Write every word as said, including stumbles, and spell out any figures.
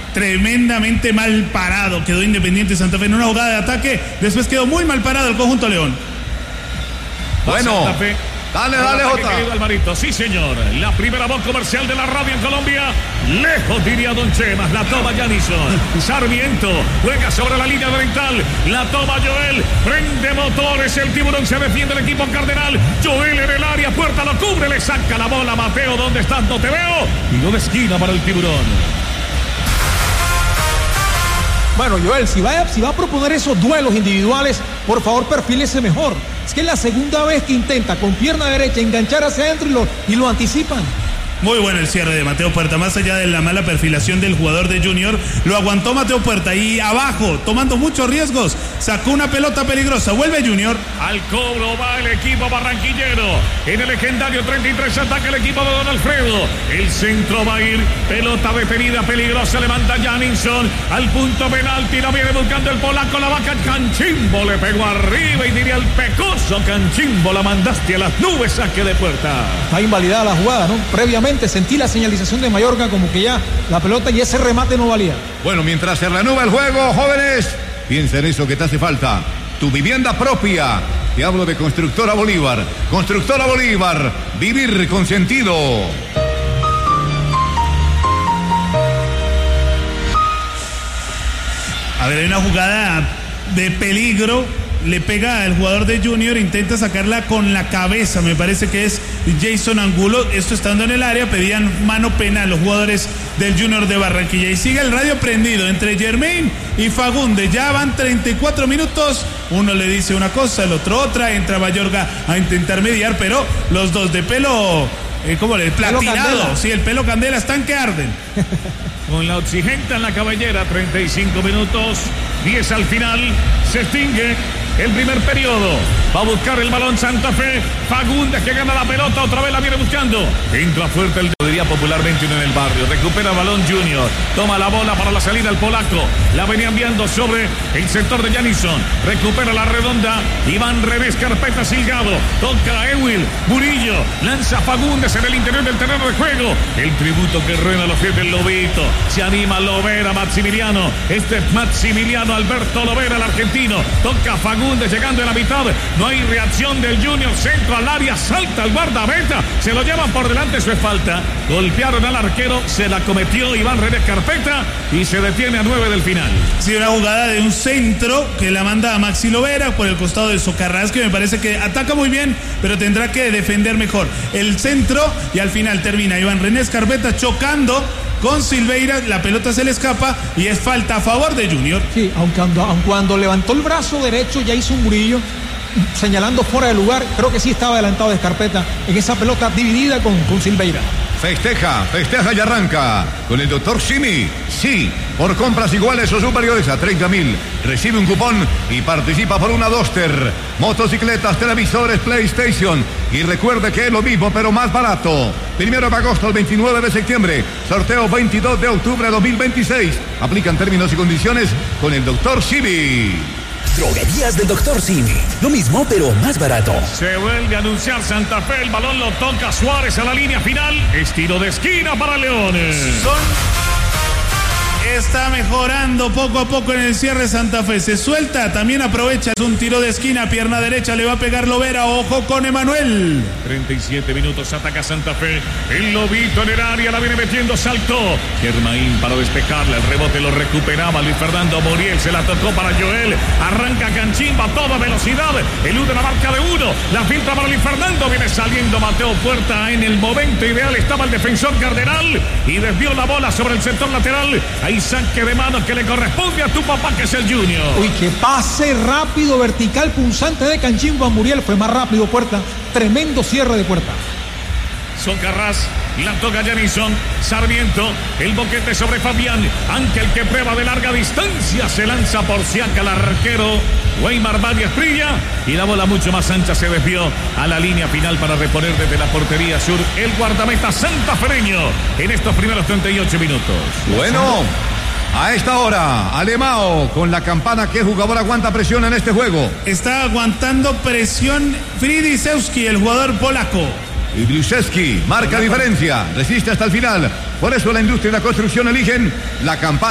tremendamente mal parado quedó Independiente Santa Fe en una jugada de ataque, después quedó muy mal parado el conjunto León. Bueno, Santa Fe. Dale, dale, Jota. Alvarito, sí, señor. La primera voz comercial de la radio en Colombia. Lejos, diría Don Chemas. La toma Janison. Sarmiento juega sobre la línea oriental. La toma Joel. Prende motores. El tiburón se defiende el equipo cardenal. Joel en el área. Puerta lo cubre. Le saca la bola. Mateo, ¿dónde estás? No te veo. Y no de esquina para el tiburón. Bueno, Joel, si va, a, si va a proponer esos duelos individuales, por favor, perfílese mejor. Es que es la segunda vez que intenta con pierna derecha enganchar hacia adentro y lo, y lo anticipan. Muy bueno el cierre de Mateo Puerta, más allá de la mala perfilación del jugador de Junior, lo aguantó Mateo Puerta y abajo, tomando muchos riesgos, sacó una pelota peligrosa, vuelve Junior. Al cobro va el equipo barranquillero, en el legendario treinta y tres ataca el equipo de Don Alfredo, el centro va a ir, pelota detenida, peligrosa, levanta Janison, al punto penalti, la viene buscando el polaco, la vaca Canchimbo, le pegó arriba y diría el pecoso Canchimbo, la mandaste a las nubes, saque de Puerta. Está invalidada la jugada, ¿no? Previamente sentí la señalización de Mayorga como que ya la pelota y ese remate no valía. Bueno, mientras se reanuda el juego, jóvenes, piensa en eso que te hace falta. Tu vivienda propia. Te hablo de Constructora Bolívar. Constructora Bolívar. Vivir con sentido. A ver, hay una jugada de peligro. Le pega al jugador de Junior, intenta sacarla con la cabeza, me parece que es Jason Angulo, esto estando en el área, pedían mano penal los jugadores del Junior de Barranquilla, y sigue el radio prendido entre Germain y Fagundes, ya van treinta y cuatro minutos, uno le dice una cosa, el otro otra, entra Mayorga a intentar mediar, pero los dos de pelo, eh, ¿cómo le? Platinado, sí, el pelo candela, están que arden. Con la oxigenta en la cabellera, treinta y cinco minutos, diez al final, se extingue el primer periodo. Va a buscar el balón Santa Fe. Fagundes que gana la pelota, otra vez la viene buscando. Entra fuerte el, diría popularmente uno en el barrio. Recupera el balón Junior. Toma la bola para la salida el polaco. La venía enviando sobre el sector de Janison. Recupera la redonda. Iván René Carpeta Silgado. Toca a Ewil Murillo. Lanza Fagundes en el interior del terreno de juego. El tributo que rueda a los pies del Lobito. Se anima Lovera, Maximiliano. Este es Maximiliano Alberto Lovera, el argentino. Toca Fagundes llegando en la mitad. No hay reacción del Junior. Centro al área. Salta el guardameta. Se lo llevan por delante. Eso es falta. Golpearon al arquero. Se la cometió Iván René Carpeta. Y se detiene a nueve del final. Sí, una jugada de un centro que la manda a Maxi Lovera por el costado de Socarrás, que me parece que ataca muy bien, pero tendrá que defender mejor. El centro y al final termina Iván René Carpeta chocando con Silveira, la pelota se le escapa y es falta a favor de Junior. Sí, aunque cuando, aun cuando levantó el brazo derecho ya hizo un Murillo señalando fuera de lugar, creo que sí estaba adelantado de Scarpeta en esa pelota dividida con, con Silveira. Festeja, festeja y arranca con el doctor Simi. Sí, por compras iguales o superiores a treinta mil. Recibe un cupón y participa por una Duster, motocicletas, televisores, PlayStation. Y recuerde que es lo mismo, pero más barato. Primero de agosto al veintinueve de septiembre. Sorteo veintidós de octubre de dos mil veintiséis. Aplican términos y condiciones con el doctor Simi. Droguerías del doctor Simi. Lo mismo, pero más barato. Se vuelve a anunciar Santa Fe. El balón lo toca Suárez a la línea final. Estilo de esquina para Leones. Son... Está mejorando poco a poco en el cierre Santa Fe. Se suelta, también aprovecha. Es un tiro de esquina, pierna derecha, le va a pegar Lovera. Ojo con Emanuel. treinta y siete minutos, ataca Santa Fe. El Lobito en el área, la viene metiendo, saltó. Germain para despejarla, el rebote lo recuperaba Luis Fernando Muriel. Se la tocó para Joel. Arranca Canchimba a toda velocidad. Elude la marca de uno. La filtra para Luis Fernando. Viene saliendo Mateo Puerta. En el momento ideal estaba el defensor cardenal y desvió la bola sobre el sector lateral. Ahí saque de manos que le corresponde a tu papá, que es el Junior. Uy, que pase rápido, vertical, punzante de Canchimbo a Muriel. Fue más rápido Puerta. Tremendo cierre de Puerta. Socarrás, la toca Janison. Sarmiento, el boquete sobre Fabián. Ángel que prueba de larga distancia. Se lanza por Siaca el arquero Weimar Varias Prilla. Y la bola mucho más ancha se desvió a la línea final para reponer desde la portería sur el guardameta santafereño en estos primeros treinta y ocho minutos. Bueno, a esta hora, Alemão con la campana. ¿Qué jugador aguanta presión en este juego? Está aguantando presión Fridisewski, el jugador polaco. Y Bluszewski marca diferencia, resiste hasta el final. Por eso la industria y la construcción eligen la campana.